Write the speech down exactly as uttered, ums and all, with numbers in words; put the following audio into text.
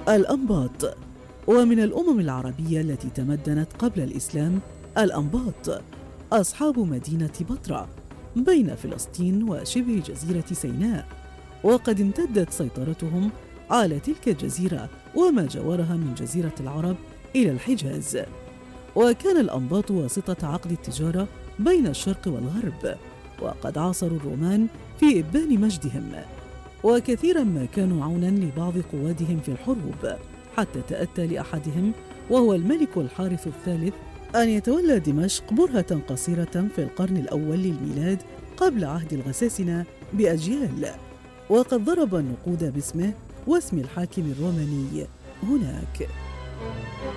الأنباط. ومن الأمم العربية التي تمدنت قبل الإسلام الأنباط، أصحاب مدينة بطرة بين فلسطين وشبه جزيرة سيناء، وقد امتدت سيطرتهم على تلك الجزيرة وما جاورها من جزيرة العرب إلى الحجاز. وكان الأنباط واسطة عقد التجارة بين الشرق والغرب، وقد عاصروا الرومان في إبان مجدهم، وكثيرا ما كانوا عونا لبعض قوادهم في الحروب، حتى تأتى لأحدهم وهو الملك الحارث الثالث أن يتولى دمشق برهة قصيرة في القرن الأول للميلاد قبل عهد الغساسنة بأجيال، وقد ضرب النقود باسمه واسم الحاكم الروماني هناك.